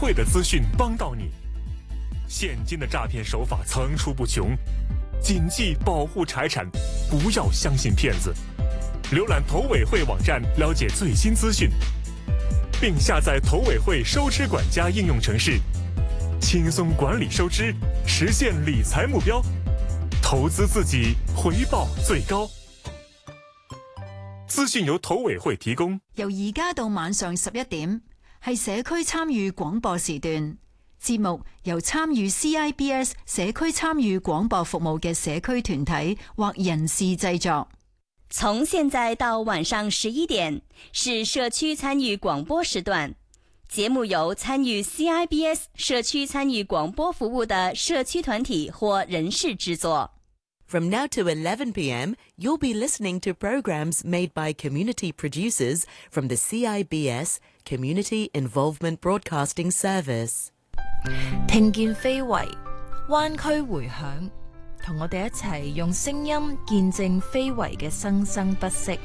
会的资讯帮到你。现今的诈骗手法层出不穷，谨记保护财产，不要相信骗子。浏览投委会网站了解最新资讯，并下载投委会收支管家应用程式，轻松管理收支，实现理财目标，投资自己，回报最高。资訊由投委會提供。 由而家到晚上11點，係社區參與廣播時段。節目由參與 CIBS 社區參與廣播服務嘅社區團體或人士製作。 從現在到晚上11點，是社區參與廣播時段。節目由參與 CIBS 社區參與廣播服務的社區團體或人士製作。 From now to 11 p.m., you'll be listening to programs made by community producers from the CIBS Community Involvement Broadcasting Service. 聽見非遺，灣區迴響，同我哋一齊用聲音見證非遺嘅生生不息。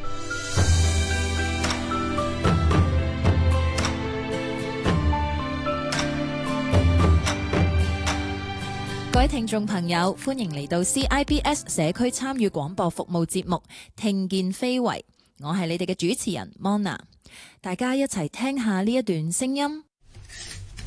各位聽眾朋友，歡迎嚟到 CIBS 社區參與廣播服務節目《聽見非遺》，我係你哋嘅主持人 Mona， 大家一齊聽下呢一段聲音。